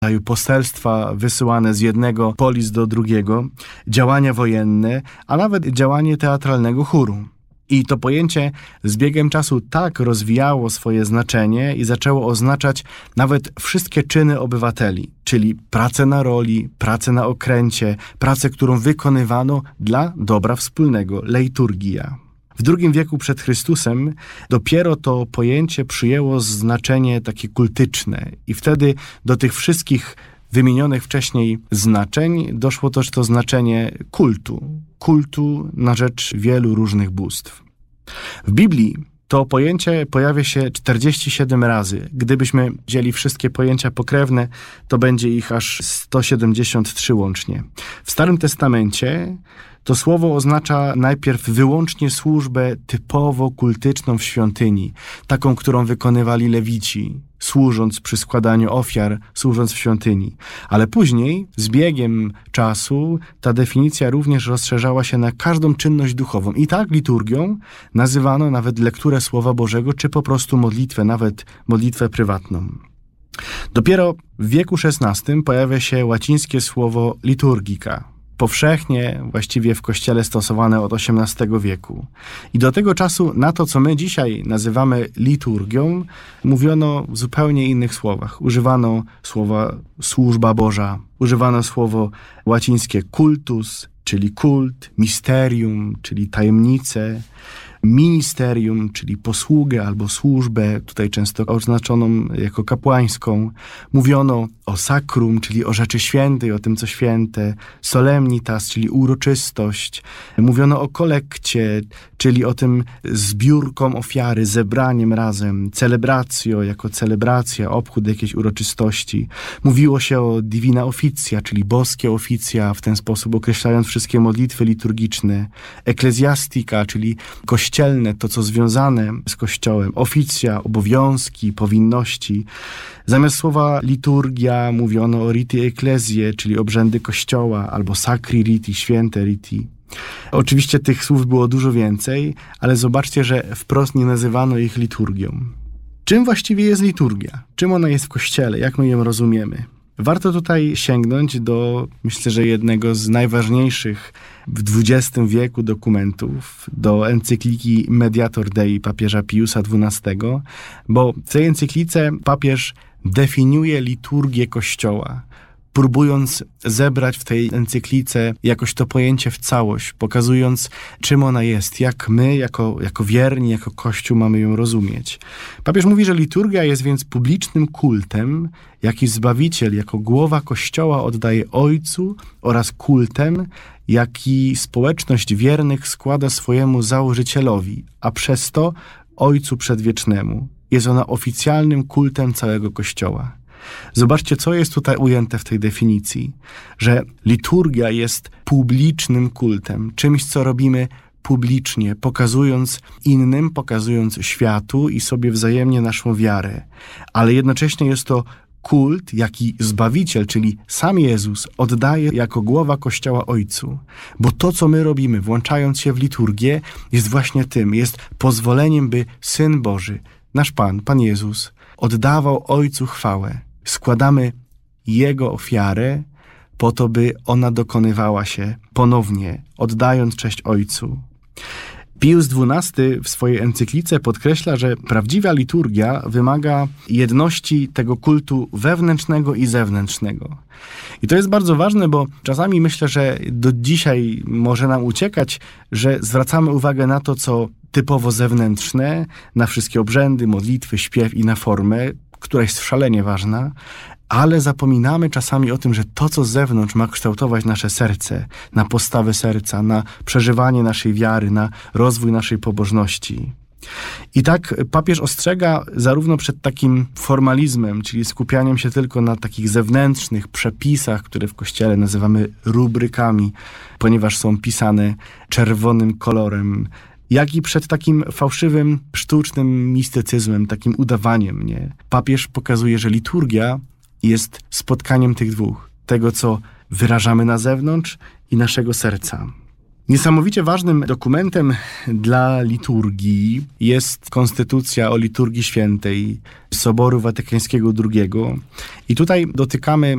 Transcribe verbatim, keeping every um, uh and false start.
rodzaju poselstwa wysyłane z jednego polis do drugiego, działania wojenne, a nawet działanie teatralnego chóru. I to pojęcie z biegiem czasu tak rozwijało swoje znaczenie i zaczęło oznaczać nawet wszystkie czyny obywateli, czyli pracę na roli, pracę na okręcie, pracę, którą wykonywano dla dobra wspólnego, leiturgia. W drugim wieku przed Chrystusem dopiero to pojęcie przyjęło znaczenie takie kultyczne i wtedy do tych wszystkich wymienionych wcześniej znaczeń doszło też to znaczenie kultu. Kultu na rzecz wielu różnych bóstw. W Biblii to pojęcie pojawia się czterdzieści siedem razy. Gdybyśmy wzięli wszystkie pojęcia pokrewne, to będzie ich aż sto siedemdziesiąt trzy łącznie. W Starym Testamencie to słowo oznacza najpierw wyłącznie służbę typowo kultyczną w świątyni, taką, którą wykonywali lewici, służąc przy składaniu ofiar, służąc w świątyni. Ale później, z biegiem czasu, ta definicja również rozszerzała się na każdą czynność duchową. I tak liturgią nazywano nawet lekturę Słowa Bożego, czy po prostu modlitwę, nawet modlitwę prywatną. Dopiero w wieku szesnastym pojawia się łacińskie słowo liturgica, powszechnie właściwie w Kościele stosowane od osiemnastego wieku. I do tego czasu na to, co my dzisiaj nazywamy liturgią, mówiono w zupełnie innych słowach. Używano słowa służba Boża, używano słowo łacińskie cultus, czyli kult, mysterium, czyli tajemnice, ministerium, czyli posługę albo służbę, tutaj często oznaczoną jako kapłańską. Mówiono o sacrum, czyli o rzeczy świętej, o tym, co święte, solemnitas, czyli uroczystość. Mówiono o kolekcie, czyli o tym zbiórką ofiary, zebraniem razem, celebratio, jako celebracja, obchód jakiejś uroczystości. Mówiło się o divina officia, czyli boskie officia, w ten sposób określając wszystkie modlitwy liturgiczne. Ecclesiastica, czyli kościelne, to co związane z Kościołem. Officia, obowiązki, powinności. Zamiast słowa liturgia mówiono o riti ecclesiae, czyli obrzędy Kościoła, albo sacri riti, święte riti. Oczywiście tych słów było dużo więcej, ale zobaczcie, że wprost nie nazywano ich liturgią. Czym właściwie jest liturgia? Czym ona jest w Kościele? Jak my ją rozumiemy? Warto tutaj sięgnąć do, myślę, że jednego z najważniejszych w dwudziestym wieku dokumentów, do encykliki Mediator Dei papieża Piusa dwunastego, bo w tej encyklice papież definiuje liturgię Kościoła, próbując zebrać w tej encyklice jakoś to pojęcie w całość, pokazując, czym ona jest, jak my, jako, jako wierni, jako Kościół mamy ją rozumieć. Papież mówi, że liturgia jest więc publicznym kultem, jaki Zbawiciel, jako głowa Kościoła oddaje Ojcu oraz kultem, jaki społeczność wiernych składa swojemu założycielowi, a przez to Ojcu Przedwiecznemu. Jest ona oficjalnym kultem całego Kościoła. Zobaczcie, co jest tutaj ujęte w tej definicji, że liturgia jest publicznym kultem, czymś, co robimy publicznie, pokazując innym, pokazując światu i sobie wzajemnie naszą wiarę. Ale jednocześnie jest to kult, jaki Zbawiciel, czyli sam Jezus, oddaje jako głowa Kościoła Ojcu. Bo to, co my robimy, włączając się w liturgię, jest właśnie tym, jest pozwoleniem, by Syn Boży, nasz Pan, Pan Jezus, oddawał Ojcu chwałę. Składamy Jego ofiarę po to, by ona dokonywała się ponownie, oddając cześć Ojcu. Pius dwunasty w swojej encyklice podkreśla, że prawdziwa liturgia wymaga jedności tego kultu wewnętrznego i zewnętrznego. I to jest bardzo ważne, bo czasami myślę, że do dzisiaj może nam uciekać, że zwracamy uwagę na to, co typowo zewnętrzne, na wszystkie obrzędy, modlitwy, śpiew i na formę, która jest szalenie ważna, ale zapominamy czasami o tym, że to, co z zewnątrz ma kształtować nasze serce, na postawę serca, na przeżywanie naszej wiary, na rozwój naszej pobożności. I tak papież ostrzega zarówno przed takim formalizmem, czyli skupianiem się tylko na takich zewnętrznych przepisach, które w Kościele nazywamy rubrykami, ponieważ są pisane czerwonym kolorem, jak i przed takim fałszywym, sztucznym mistycyzmem, takim udawaniem. Nie? Papież pokazuje, że liturgia jest spotkaniem tych dwóch. Tego, co wyrażamy na zewnątrz i naszego serca. Niesamowicie ważnym dokumentem dla liturgii jest Konstytucja o liturgii świętej Soboru Watykańskiego drugiego. I tutaj dotykamy